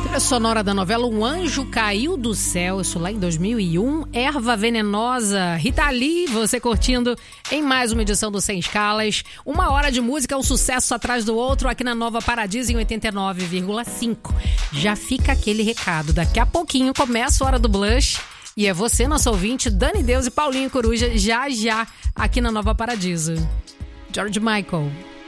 Trilha sonora da novela Um Anjo Caiu do Céu, isso lá em 2001. Erva Venenosa, Rita Lee, você curtindo em mais uma edição do Sem Escalas. 1 hora de música, um sucesso atrás do outro aqui na Nova Paradiso em 89,5. Já fica aquele recado, daqui a pouquinho começa a Hora do Blush e é você, nosso ouvinte, Dani Deus e Paulinho Coruja, já aqui na Nova Paradiso. George Michael.